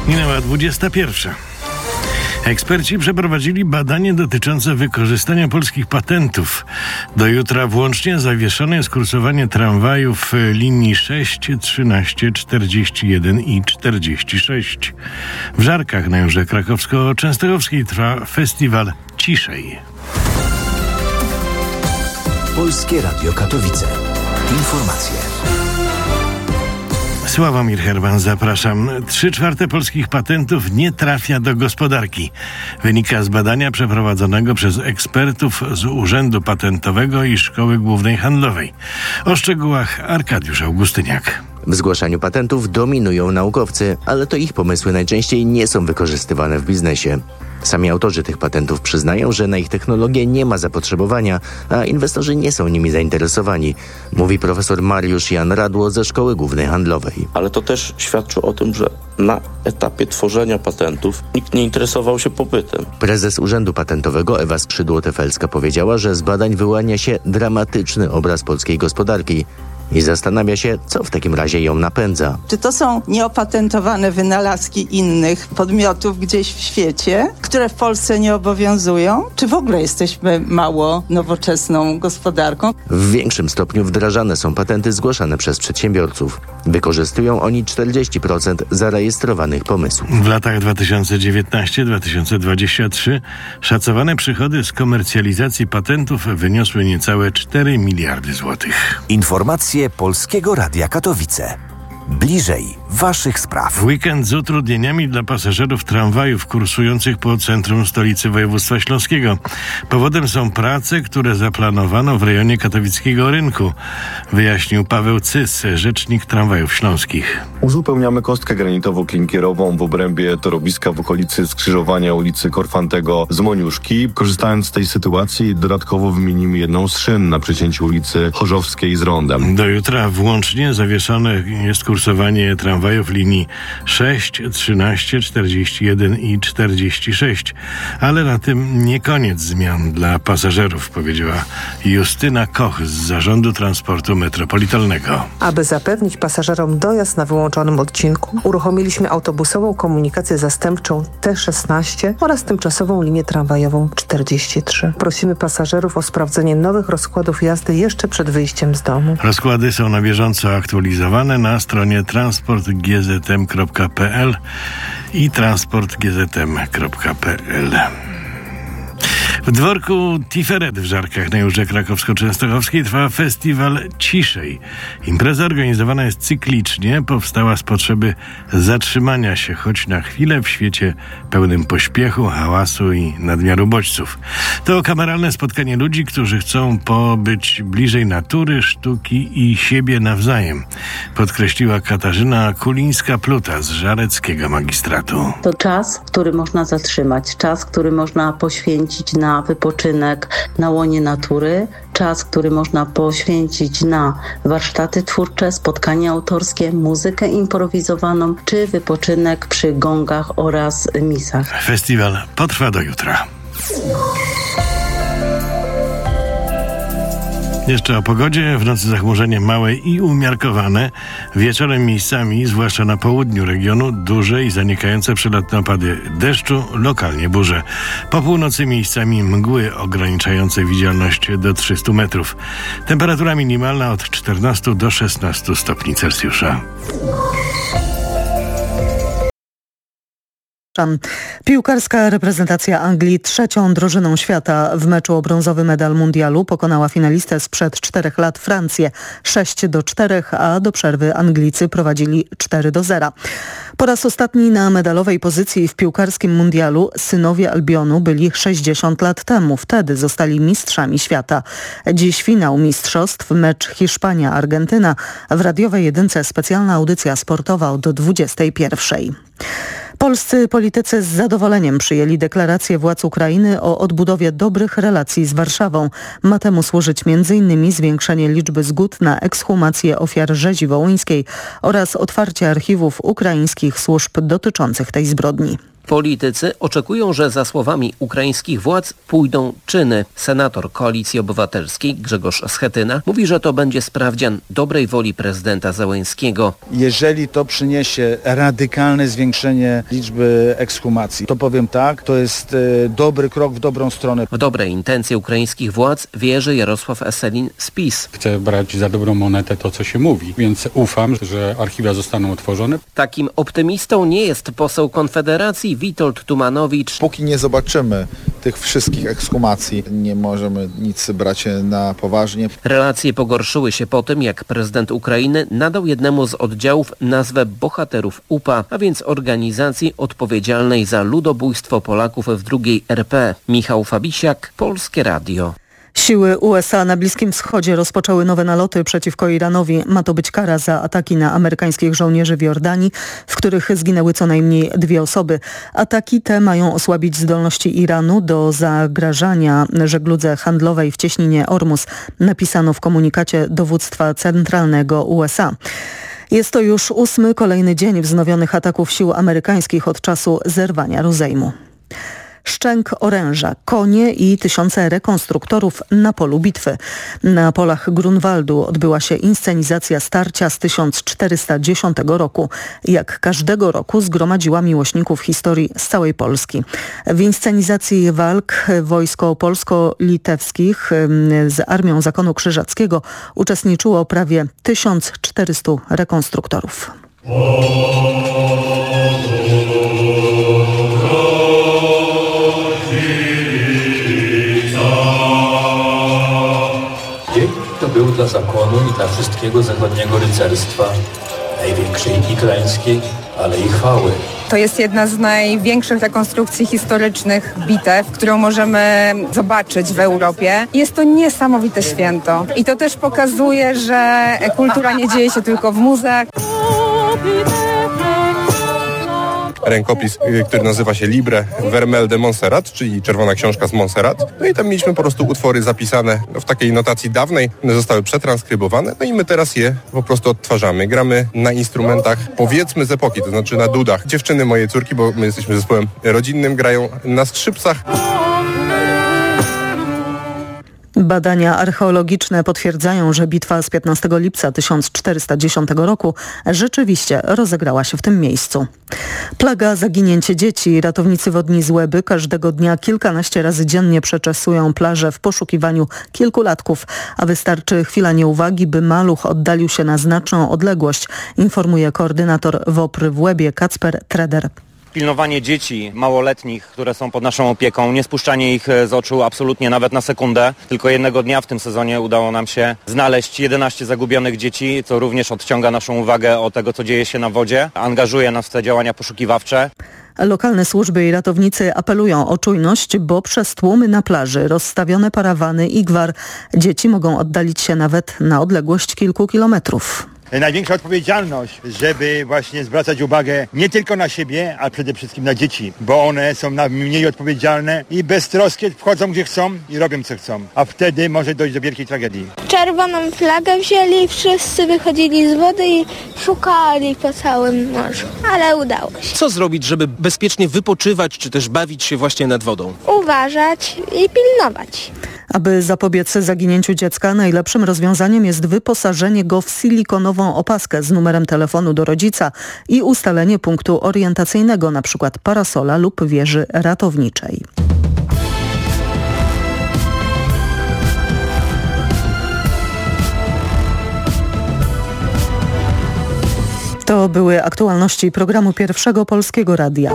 Minęła 21. Eksperci przeprowadzili badanie dotyczące wykorzystania polskich patentów. Do jutra włącznie zawieszone jest kursowanie tramwajów linii 6, 13, 41 i 46. W Żarkach na Jeurze Krakowsko-Częstochowskiej trwa festiwal Ciszej. Polskie Radio Katowice. Informacje. Sławomir Herman, zapraszam. 3/4 polskich patentów nie trafia do gospodarki. Wynika z badania przeprowadzonego przez ekspertów z Urzędu Patentowego i Szkoły Głównej Handlowej. O szczegółach Arkadiusz Augustyniak. W zgłaszaniu patentów dominują naukowcy, ale to ich pomysły najczęściej nie są wykorzystywane w biznesie. Sami autorzy tych patentów przyznają, że na ich technologię nie ma zapotrzebowania, a inwestorzy nie są nimi zainteresowani, mówi profesor Mariusz Jan Radło ze Szkoły Głównej Handlowej. Ale to też świadczy o tym, że na etapie tworzenia patentów nikt nie interesował się popytem. Prezes Urzędu Patentowego Ewa Skrzydło-Tefelska powiedziała, że z badań wyłania się dramatyczny obraz polskiej gospodarki i zastanawia się, co w takim razie ją napędza. Czy to są nieopatentowane wynalazki innych podmiotów gdzieś w świecie, które w Polsce nie obowiązują? Czy w ogóle jesteśmy mało nowoczesną gospodarką? W większym stopniu wdrażane są patenty zgłaszane przez przedsiębiorców. Wykorzystują oni 40% zarejestrowanych pomysłów. W latach 2019-2023 szacowane przychody z komercjalizacji patentów wyniosły niecałe 4 miliardy złotych. Informacje Polskiego Radia Katowice. Bliżej waszych spraw. W weekend z utrudnieniami dla pasażerów tramwajów kursujących po centrum stolicy województwa śląskiego. Powodem są prace, które zaplanowano w rejonie katowickiego rynku, wyjaśnił Paweł Cys, rzecznik tramwajów śląskich. Uzupełniamy kostkę granitowo-klinkierową w obrębie torowiska w okolicy skrzyżowania ulicy Korfantego z Moniuszki. Korzystając z tej sytuacji, dodatkowo wymienimy jedną z szyn na przecięciu ulicy Chorzowskiej z Rondem. Do jutra włącznie zawieszone jest kursowanie tramwajów linii 6, 13, 41 i 46. Ale na tym nie koniec zmian dla pasażerów, powiedziała Justyna Koch z Zarządu Transportu Metropolitalnego. Aby zapewnić pasażerom dojazd na wyłączonym odcinku, uruchomiliśmy autobusową komunikację zastępczą T16 oraz tymczasową linię tramwajową 43. Prosimy pasażerów o sprawdzenie nowych rozkładów jazdy jeszcze przed wyjściem z domu. Rozkłady są na bieżąco aktualizowane na stronie transportgzm.pl i transportgzm.pl. W dworku Tiferet w Żarkach na Jeurze Krakowsko-Częstochowskiej trwa festiwal Ciszej. Impreza organizowana jest cyklicznie, powstała z potrzeby zatrzymania się choć na chwilę w świecie pełnym pośpiechu, hałasu i nadmiaru bodźców. To kameralne spotkanie ludzi, którzy chcą pobyć bliżej natury, sztuki i siebie nawzajem, podkreśliła Katarzyna Kulińska-Pluta z Żareckiego Magistratu. To czas, który można zatrzymać, czas, który można poświęcić na wypoczynek na łonie natury, czas, który można poświęcić na warsztaty twórcze, spotkania autorskie, muzykę improwizowaną czy wypoczynek przy gongach oraz misach. Festiwal potrwa do jutra. Jeszcze o pogodzie. W nocy zachmurzenie małe i umiarkowane. Wieczorem miejscami, zwłaszcza na południu regionu, duże i zanikające przelotne opady deszczu, lokalnie burze. Po północy miejscami mgły ograniczające widzialność do 300 metrów. Temperatura minimalna od 14 do 16 stopni Celsjusza. Piłkarska reprezentacja Anglii trzecią drużyną świata w meczu o brązowy medal mundialu pokonała finalistę sprzed 4 lat Francję 6-4, a do przerwy Anglicy prowadzili 4-0. Po raz ostatni na medalowej pozycji w piłkarskim mundialu synowie Albionu byli 60 lat temu. Wtedy zostali mistrzami świata. Dziś finał mistrzostw, mecz Hiszpania-Argentyna. W radiowej jedynce specjalna audycja sportowa od 21. Polscy politycy z zadowoleniem przyjęli deklarację władz Ukrainy o odbudowie dobrych relacji z Warszawą. Ma temu służyć m.in. zwiększenie liczby zgód na ekshumację ofiar rzezi wołyńskiej oraz otwarcie archiwów ukraińskich służb dotyczących tej zbrodni. Politycy oczekują, że za słowami ukraińskich władz pójdą czyny. Senator Koalicji Obywatelskiej Grzegorz Schetyna mówi, że to będzie sprawdzian dobrej woli prezydenta Zełenskiego. Jeżeli to przyniesie radykalne zwiększenie liczby ekshumacji, to powiem tak, to jest dobry krok w dobrą stronę. W dobre intencje ukraińskich władz wierzy Jarosław Esselin z PiS. Chcę brać za dobrą monetę to, co się mówi, więc ufam, że archiwa zostaną otworzone. Takim optymistą nie jest poseł Konfederacji Witold Tumanowicz. Póki nie zobaczymy tych wszystkich ekshumacji, nie możemy nic brać na poważnie. Relacje pogorszyły się po tym, jak prezydent Ukrainy nadał jednemu z oddziałów nazwę Bohaterów UPA, a więc organizacji odpowiedzialnej za ludobójstwo Polaków w II RP. Michał Fabisiak, Polskie Radio. Siły USA na Bliskim Wschodzie rozpoczęły nowe naloty przeciwko Iranowi. Ma to być kara za ataki na amerykańskich żołnierzy w Jordanii, w których zginęły co najmniej 2 osoby. Ataki te mają osłabić zdolności Iranu do zagrażania żegludze handlowej w cieśninie Ormus, napisano w komunikacie dowództwa centralnego USA. Jest to już 8. kolejny dzień wznowionych ataków sił amerykańskich od czasu zerwania rozejmu. Szczęk oręża, konie i tysiące rekonstruktorów na polu bitwy. Na polach Grunwaldu odbyła się inscenizacja starcia z 1410 roku. Jak każdego roku zgromadziła miłośników historii z całej Polski. W inscenizacji walk wojsko polsko-litewskich z Armią Zakonu Krzyżackiego uczestniczyło prawie 1400 rekonstruktorów. To był dla zakonu i dla wszystkiego zachodniego rycerstwa, największej i klęski, ale i chwały. To jest jedna z największych rekonstrukcji historycznych bitew, którą możemy zobaczyć w Europie. Jest to niesamowite święto i to też pokazuje, że kultura nie dzieje się tylko w muzeach. Rękopis, który nazywa się Libre Vermel de Montserrat, czyli Czerwona Książka z Montserrat. No i tam mieliśmy po prostu utwory zapisane w takiej notacji dawnej, one zostały przetranskrybowane, no i my teraz je po prostu odtwarzamy. Gramy na instrumentach, powiedzmy z epoki, to znaczy na dudach. Dziewczyny mojej córki, bo my jesteśmy zespołem rodzinnym, grają na skrzypcach. Badania archeologiczne potwierdzają, że bitwa z 15 lipca 1410 roku rzeczywiście rozegrała się w tym miejscu. Plaga zaginięcie dzieci. Ratownicy wodni z Łeby każdego dnia kilkanaście razy dziennie przeczesują plaże w poszukiwaniu kilkulatków, a wystarczy chwila nieuwagi, by maluch oddalił się na znaczną odległość, informuje koordynator WOPR w Łebie Kacper Treder. Pilnowanie dzieci małoletnich, które są pod naszą opieką, nie spuszczanie ich z oczu absolutnie nawet na sekundę. Tylko jednego dnia w tym sezonie udało nam się znaleźć 11 zagubionych dzieci, co również odciąga naszą uwagę od tego, co dzieje się na wodzie. Angażuje nas w te działania poszukiwawcze. Lokalne służby i ratownicy apelują o czujność, bo przez tłumy na plaży, rozstawione parawany i gwar dzieci mogą oddalić się nawet na odległość kilku kilometrów. Największa odpowiedzialność, żeby właśnie zwracać uwagę nie tylko na siebie, a przede wszystkim na dzieci, bo one są mniej odpowiedzialne i beztroskie wchodzą gdzie chcą i robią co chcą, a wtedy może dojść do wielkiej tragedii. Czerwoną flagę wzięli, wszyscy wychodzili z wody i szukali po całym morzu, ale udało się. Co zrobić, żeby bezpiecznie wypoczywać czy też bawić się właśnie nad wodą? Uważać i pilnować. Aby zapobiec zaginięciu dziecka, najlepszym rozwiązaniem jest wyposażenie go w silikonową opaskę z numerem telefonu do rodzica i ustalenie punktu orientacyjnego, np. parasola lub wieży ratowniczej. To były aktualności programu Pierwszego Polskiego Radia.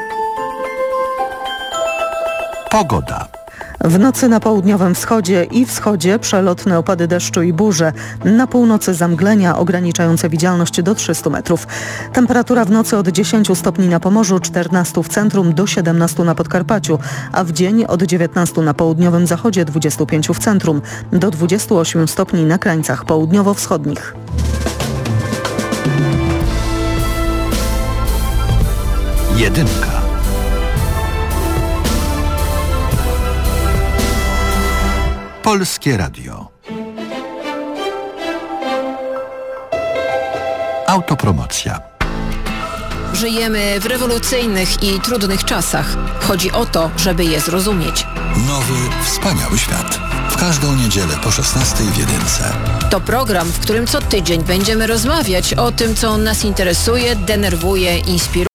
Pogoda. W nocy na południowym wschodzie i wschodzie przelotne opady deszczu i burze. Na północy zamglenia ograniczające widzialność do 300 metrów. Temperatura w nocy od 10 stopni na Pomorzu, 14 w centrum, do 17 na Podkarpaciu, a w dzień od 19 na południowym zachodzie, 25 w centrum, do 28 stopni na krańcach południowo-wschodnich. Jedynka. Polskie Radio. Autopromocja. Żyjemy w rewolucyjnych i trudnych czasach. Chodzi o to, żeby je zrozumieć. Nowy, wspaniały świat. W każdą niedzielę po 16:00 w Jedynce. To program, w którym co tydzień będziemy rozmawiać o tym, co nas interesuje, denerwuje, inspiruje.